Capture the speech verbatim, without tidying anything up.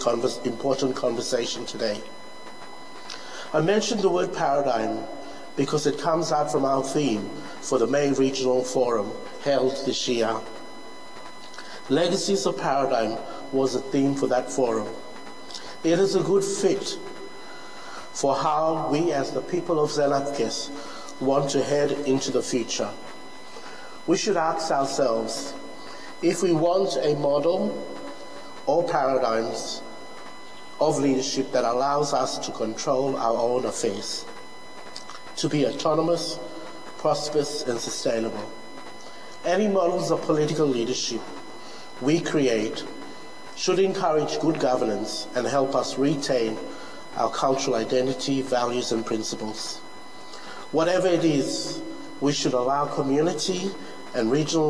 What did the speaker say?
converse, important conversation today. I mentioned the word paradigm because it comes out from our theme for the May Regional Forum held this year. Legacies of Paradigm was a theme for that forum. It is a good fit for how we as the people of Zenapkes want to head into the future. We should ask ourselves if we want a model or paradigms of leadership that allows us to control our own affairs, to be autonomous, prosperous, and sustainable. Any models of political leadership we create should encourage good governance and help us retain our cultural identity, values, and principles. Whatever it is, we should allow community and regional